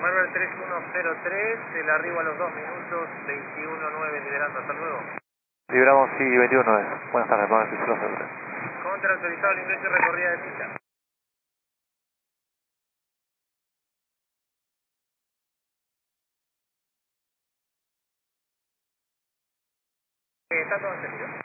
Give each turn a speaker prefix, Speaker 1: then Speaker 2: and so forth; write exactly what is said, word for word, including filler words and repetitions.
Speaker 1: Marvel tres uno cero tres, el arribo a los dos minutos, veintiuno nueve liberando, hasta luego.
Speaker 2: Libramos, sí, veintiuno nueve. Buenas tardes, Marvel tres uno cero tres.
Speaker 1: Contra autorizado el ingreso y recorrida de pista. Eh, Está todo entendido.